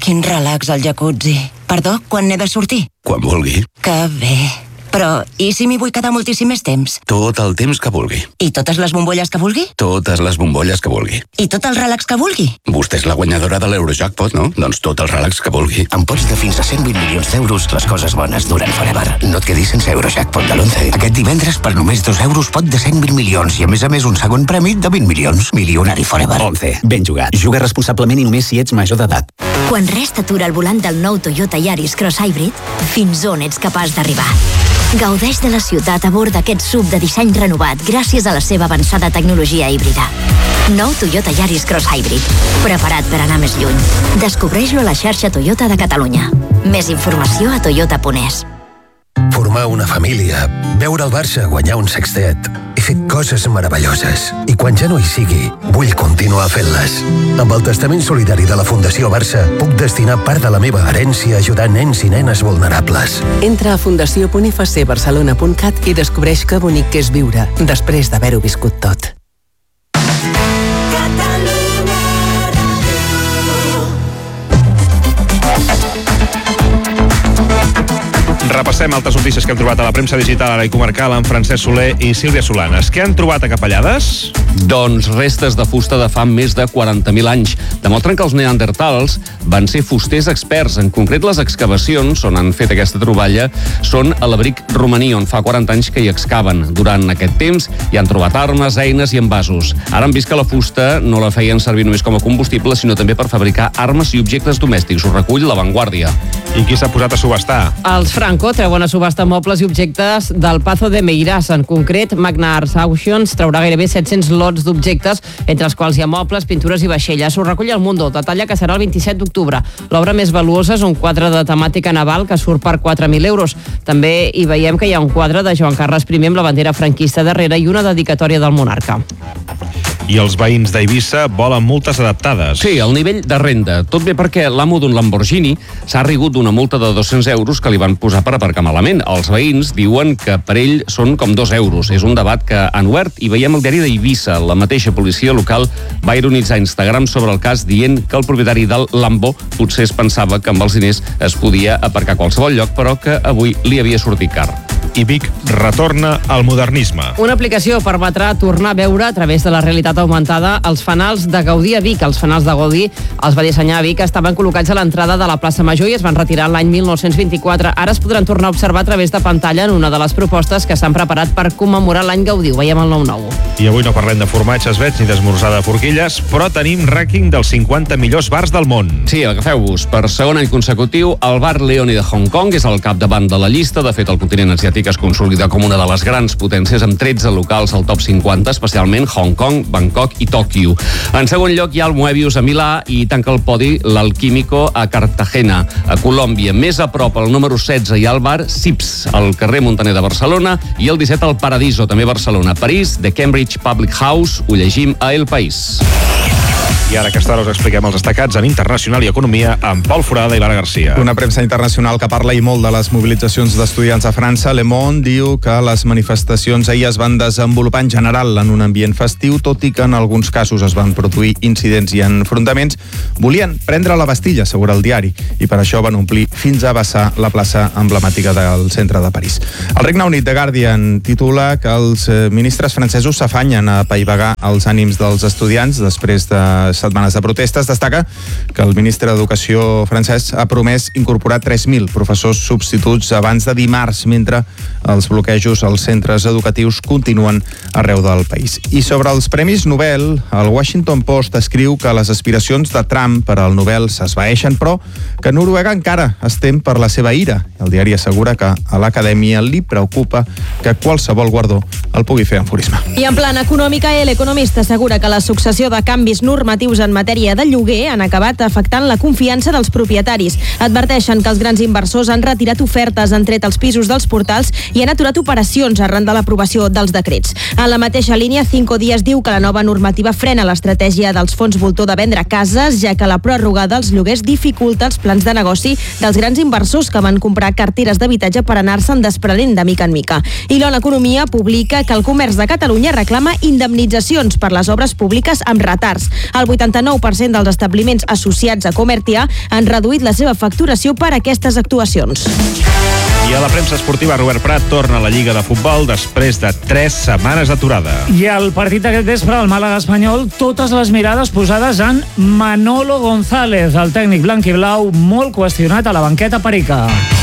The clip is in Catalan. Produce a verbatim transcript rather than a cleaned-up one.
Quin relax al jacuzzi. Perdó, quan n'he de sortir? Quan vulgui. Que bé. Però, i si m'hi vull quedar moltíssim més temps? Tot el temps que vulgui. I totes les bombolles que vulgui? Totes les bombolles que vulgui. I tot el relax que vulgui? Vostè és la guanyadora de l'Eurojackpot, no? Doncs tot el relax que vulgui. Amb pots de fins a cent vint milions d'euros, les coses bones duren forever. No et quedis sense Eurojackpot de l'onze. Aquest divendres, per només dos euros, pot de cent vint milions i, a més a més, un segon premi de vint milions. Milionari forever. onze. Ben jugat. Juga responsablement i només si ets major d'edat. Quan res t'atura al volant del nou Toyota Yaris Cross Hybrid, fins on ets capaç d'arribar? Gaudeix de la ciutat a bord d'aquest S U V de disseny renovat gràcies a la seva avançada tecnologia híbrida. Nou Toyota Yaris Cross Hybrid. Preparat per anar més lluny. Descobreix-lo a la xarxa Toyota de Catalunya. Més informació a toyota punt es. Formar una família, veure el Barça guanyar un sextet. He fet coses meravelloses i quan ja no hi sigui, vull continuar fent-les. Amb el testament solidari de la Fundació Barça puc destinar part de la meva herència a ajudar nens i nenes vulnerables. Entra a fundació punt f c barcelona punt cat i descobreix que bonic que és viure després d'haver-ho viscut tot. Repassem altres notícies que hem trobat a la premsa digital ara i comarcal amb Francesc Soler i Sílvia Solanes. Què han trobat a Capellades? Doncs restes de fusta de fa més de quaranta mil anys. Demostren que els neandertals van ser fusters experts. En concret, les excavacions on han fet aquesta troballa són a l'abric romaní, on fa quaranta anys que hi excaven. Durant aquest temps hi han trobat armes, eines i envasos. Ara han vist que la fusta no la feien servir només com a combustible, sinó també per fabricar armes i objectes domèstics. Ho recull La Vanguardia. I qui s'ha posat a subhastar? Els Franco treuen a subhasta mobles i objectes del Pazo de Meirás. En concret, Magna Arts Auctions traurà gairebé set-cents lots d'objectes, entre els quals hi ha mobles, pintures i vaixelles. Ho recull El Mundo, detalla que serà el vint-i-set d'octubre. L'obra més valuosa és un quadre de temàtica naval que surt per quatre mil euros. També hi veiem que hi ha un quadre de Joan Carles primer amb la bandera franquista darrere i una dedicatòria del monarca. I els veïns d'Eivissa volen multes adaptades. Sí, el nivell de renda. Tot bé perquè l'amo d'un Lamborghini s'ha rigut d'una multa de dos-cents euros que li van posar per aparcar malament. Els veïns diuen que per ell són com dos euros. És un debat que han obert i veiem el diari d'Eivissa. La mateixa policia local va ironitzar a Instagram sobre el cas dient que el propietari del Lambo potser es pensava que amb els diners es podia aparcar a qualsevol lloc, però que avui li havia sortit car. I Vic retorna al modernisme. Una aplicació permetrà tornar a veure a través de la realitat augmentada els fanals de Gaudí a Vic. Els fanals de Gaudí els va dissenyar a Vic, estaven col·locats a l'entrada de la plaça Major i es van retirar l'any mil nou-cents vint-i-quatre. Ara es podran tornar a observar a través de pantalla en una de les propostes que s'han preparat per commemorar l'any Gaudí. Ho veiem al nou nou. I avui no parlem de formatges vets ni d'esmorzar de forquilles, però tenim rànquing dels cinquanta millors bars del món. Sí, agafeu-vos. Per segon any consecutiu, el bar Leoni de Hong Kong és al capdavant de la llista. De fet, el continent asiàtic es consolida com una de les grans potències amb tretze locals al top cinquanta, especialment Hong Kong, Bangkok i Tòquio. En segon lloc hi ha el Moebius a Milà i tanca el podi l'Alquímico a Cartagena. A Colòmbia, més a prop, al número setze hi ha el bar Sips, al carrer Montaner de Barcelona, i el disset al Paradiso, també a Barcelona. París, The Cambridge Public House, ho llegim a El País. I ara a aquesta hora us expliquem els destacats en internacional i economia amb Pol Forada i Lara Garcia. Una premsa internacional que parla i molt de les mobilitzacions d'estudiants a França. Le Monde diu que les manifestacions ahir es van desenvolupar en general en un ambient festiu, tot i que en alguns casos es van produir incidents i enfrontaments. Volien prendre la Bastilla, assegura el diari, i per això van omplir fins a vessar la plaça emblemàtica del centre de París. El Regne Unit, The Guardian, titula que els ministres francesos s'afanyen a apaivagar els ànims dels estudiants després de setmanes de protestes. Destaca que el ministre d'Educació francès ha promès incorporar tres mil professors substituts abans de dimarts, mentre els bloquejos als centres educatius continuen arreu del país. I sobre els Premis Nobel, el Washington Post escriu que les aspiracions de Trump per al Nobel s'esvaeixen, però que Noruega encara es tem per la seva ira. El diari assegura que a l'acadèmia li preocupa que qualsevol guardó el pugui fer enfurisme. I en plan econòmica, El Economista assegura que la successió de canvis normatius en matèria de lloguer han acabat afectant la confiança dels propietaris. Adverteixen que els grans inversors han retirat ofertes, han tret els pisos dels portals i han aturat operacions arran de l'aprovació dels decrets. En la mateixa línia, Cinco Días diu que la nova normativa frena l'estratègia dels fons voltor de vendre cases, ja que la pròrroga dels lloguers dificulta els plans de negoci dels grans inversors que van comprar carteres d'habitatge per anar-se'n desprenent de mica en mica. I l'On Economia publica que el comerç de Catalunya reclama indemnitzacions per les obres públiques amb retards. El vuitanta-nou per cent dels establiments associats a Comertia han reduït la seva facturació per aquestes actuacions. I a la premsa esportiva, Robert Prat torna a la Lliga de Futbol després de tres setmanes d'aturada. I al partit d'aquest vespre, el Màlaga espanyol, totes les mirades posades en Manolo González, el tècnic blanc i blau molt qüestionat a la banqueta perica.